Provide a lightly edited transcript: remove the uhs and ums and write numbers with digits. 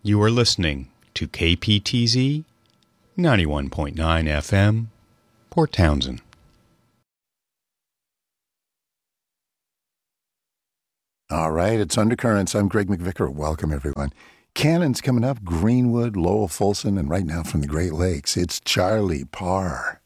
You are listening to KPTZ 91.9 FM, Port Townsend. All right, it's Undercurrents. I'm Greg McVicker. Welcome, everyone. Cannon's coming up, Greenwood, Lowell Fulson, and right now from the Great Lakes, it's Charlie Parr.